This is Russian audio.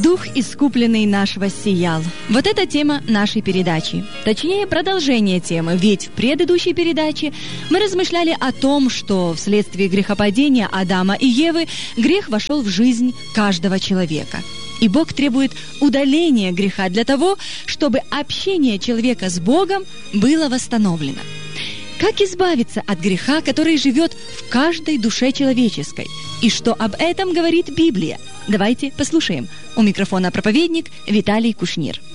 Дух искупленный наш воссиял. Вот это тема нашей передачи. Точнее, продолжение темы. Ведь в предыдущей передаче мы размышляли о том, что вследствие грехопадения Адама и Евы грех вошел в жизнь каждого человека. И Бог требует удаления греха для того, чтобы общение человека с Богом было восстановлено. Как избавиться от греха, который живет в каждой душе человеческой? И что об этом говорит Библия? Давайте послушаем. У микрофона проповедник Виталий Кушнир.